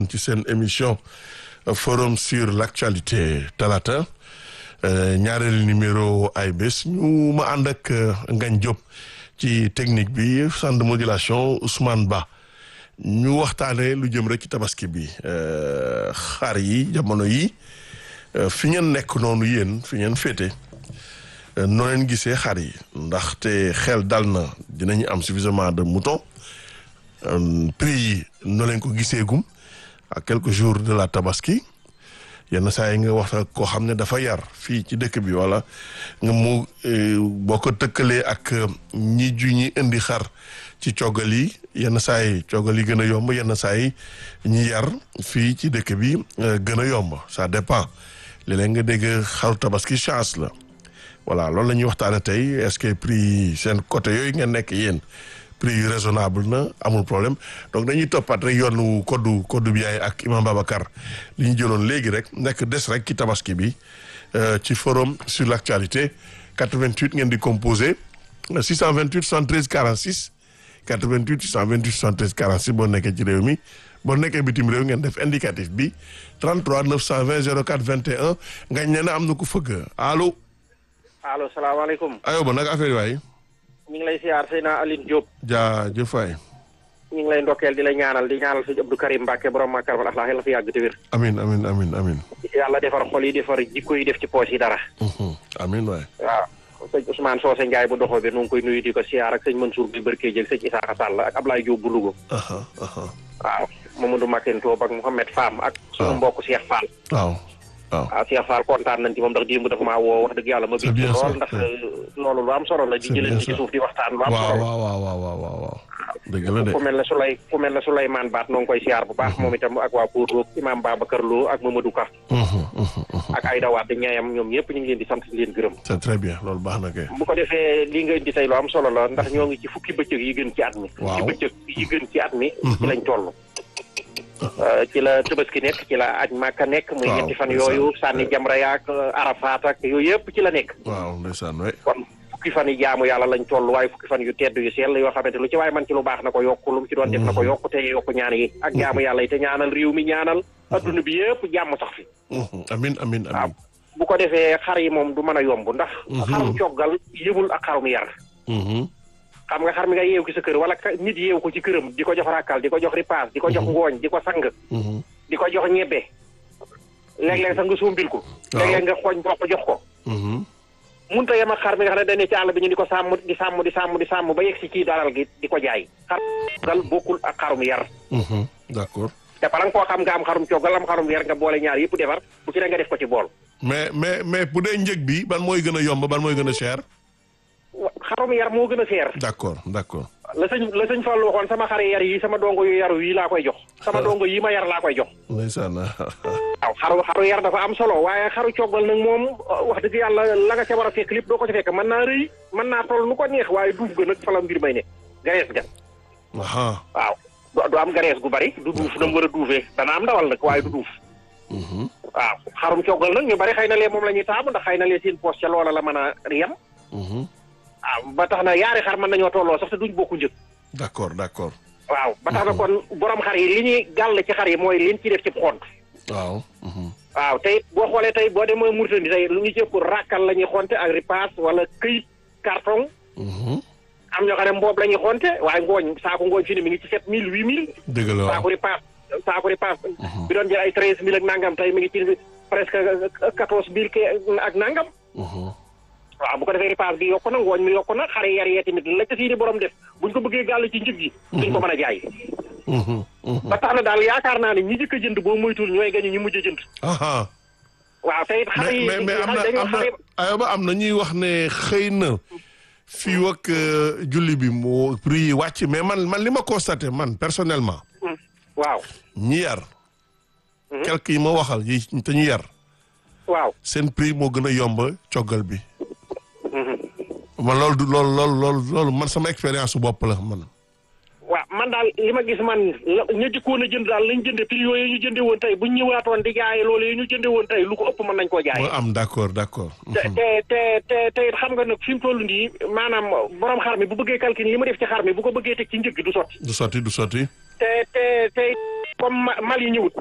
ci seen émission forum sur l'actualité talaata ñaareelu numéro ay bés ñu ma ànd ak Ngagne Diop ci technique bi centre de modulation Ousmane Ba ñu waxtaanee lu jëm rek ci tabaski bi xar yi jamono yi fi ngeen nekk noonu yéen fi ngeen féete noo leen gisee xar yi ndaxte xel dal na dinañu am suffisamment de mouton prix yi noo leen ko gisee gum à quelques jours de la tabaski yenn saa yi nga wax koo xam ne dafa yar fii ci dëkk bi wala nga mu boo ko tëkkalee ak ñi indi xar ci coggal yi yenn saa yi coggal yi gën a yomb yenn saa yi ñi yar fii ci dëkk bi gën a yomb ça dépend léeg-léeg nga dégg xaru tabaski chance la voilà loolu la ñuy waxtaane tey est-ce que prix seen côté yooyu nga nekk yéen prix yu raisonnable na amul problème donc dañuy toppaat rek yoonu koddu bi yaay ak Imam Babacar li ñu jëloon léegi rek nekk des rek ci tabaski bi ci forum sur l'actualité 88 ngeen di composé 628 73 46 88 628 73 46 boo nekkee ci réew mi boo nekkee bitim réew ngeen def indicatif bi 33 920 04 21 ngañ nee na am na ku fëgg allo. allo salaamaaleykum. ayoba nag affaire yi waay. ñu ngi lay siyaar Seydina Aline Diop. jaajëf waay. ñu ngi lay ndokkeel di la ñaanal sëñ Abdou Karim Mbacke borom Makar wal Akhlaq yàlla fi yàgg te wér. amiin. yàlla defar xol yi defar jikko yi def ci poos yi dara. amiin waay. waaw sëñ Ousmane Socé Ndiaye bu doxoo bi nu ngi koy nuyu di ko siyaar ak sëñ Mansour bi Barke Dieng sëñ Isaaxa Sall ak Ablaye Diop bu Louga. waaw Mamadou Makentob ak Mouhamed Fam ak. sunu mbokk Cheikh Fall. waaw Cheikh Fall kontaan nañ ci moom ndax démb dafa maa woo wax dëgg yàlla ma bind lool ndax loolu lu am solo la di jëlee ci suuf di waxtaan lu am solo waaw dëgg la de ku mel ne Souleymane Baat noo ngi koy siyaar bu baax moom itam ak waa Poudre Imam Babacar Lo ak Mamadou Ka ak Aïda Wade ñaayam ñoom ñëpp ñu ngi leen di sant di leen gërëm. c'est très bien loolu baax na kay. bu ko defee lii nga indi tey lu am solo la ndax ñoo ngi ci fukki bëccëg yi gën ci at mi. waaw fukki bëccëg yi gën ci at mi. ci lañ toll. ci la Tabaski nekk ci la aj Màkka nekk. muy ñetti fan yooyu sànni jamra yaak Arafat ak yooyu yëpp ci la nekk. waaw ndeysaan waay. kon fukki fan yi jaamu yàlla lañ toll waaye fukki fan yu tedd yu sell yoo xamante lu ci waaye man ci lu baax na ko yokk lu mu ci doon def na ko yokk te yokk ñaan yi ak jaamu yàlla yi te ñaanal réew mi ñaanal adduna bi yëpp jàmm sax fi. amiin. waaw bu ko defee xar yi moom du mën a yomb ndax. xarum coggal yëmul ak xarum yar. xam nga xar mi nga yeew ki sa kër wala nit yeew ko ci këram di ko jox rakkal di ko jox ripaas di ko jox ngooñ di ko sang di ko jox ñebbe léeg-léeg sax nga suumbil ko léeg-léeg nga xooñ boo ko jox ko munta yem ak xar mi nga xam ne dañu ci àll bi ñu di ko sàmm ba yegg si ci dalal gi di ko jaay xar gal bokkul ak xarum yar d'accord te bala nga koo xam nga am xarum coggal am xarum yar nga boole ñaar yëpp defar bu ci ne nga def ko ci bool mais bu dee njëg bi ban mooy gën a yomb ban mooy gën a cher xarum yar moo gën a seer. d'accord. la sëñ Fall waxoon sama xare yar yi sama dongo yu yaru yi laa koy jox. sama dongo yi ma yar laa koy jox. ndeysaan. waaw xaru yar dafa am solo waaye xaru coggal nag moom wax dëgg yàlla la nga ca war a fekk lépp doo ko ci fekk mën naa rëy mën naa toll nu ko neex waaye duuf ga nag fa la mbir may ne garees ga. waaw du am garees gu bari du duuf na mu war a duufee dana am ndawal nag waaye du duuf. waaw xarum coggal nag ñu bari xëy na lee moom la ñuy taamu ndax xëy na lee seen poos ca loola la mën a yem. ba tax na yaari xar mën nañoo tolloo sax te duñ bokku njëg. d'accord. waaw ba tax na kon borom xar yi li ñuy gàll ci xar yi mooy liñ ci def ci xont. waaw. waaw tey boo xoolee tey boo demee Mauritanie tey lu ñu jëpp rakkal la ñuy xonte ak ripaas wala këyit carton. am ñoo xam ne mboob la ñuy xonte waaye ngooñ saako ngooñ fi ne mi ngi ci 7000 8000. dëgg la waaw saako ripaas. bi doon jël ay 13000 ak nangam tey mi ngi ci presque 14000 ak nangam. waaw bu ko defee ripaas bi yokku na ngooñ mi yokku na xar yar yee tamit la ca siini borom def buñ ko bëggee gàll ci njëg gi duñ ko mën a jaay. ba tax na daal yaakaar naa ne ñi njëkk a jënd boo moytuwul ñooy gañu ñi mujj a jënd. waaw tey xar yi mais am na ñuy wax ne xëy na fii ak julli bi moo prix yi wàcc mais man li ma constaté man personnellement. waaw ñi yar. quelques yi ma waxal yi te ñu yar. waaw seen prix moo gën a yomb coggal bi. man loolu man sama expérience su bopp la man. waaw man daal li ma gis man ña jëkkoon a jënd daal lañ jënde prix yooyu ñu jënde woon tey buñ ñëwaatoon di jaay loolu yi ñu jënde woon tey lu ko ëpp mën nañ koo jaay. am d'accord. te xam nga nag fi mu toll nii maanaam borom xar mi bu bëggee calcul li ma def ci xar mi bu ko bëggee teg ci njëg du sotti. du sotti. te comme mal yi ñëwut